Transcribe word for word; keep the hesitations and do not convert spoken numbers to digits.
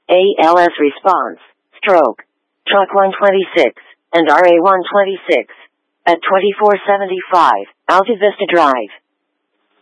A L S response, stroke, truck one twenty-six, and R A one twenty-six, at twenty-four seventy-five, Alta Vista Drive.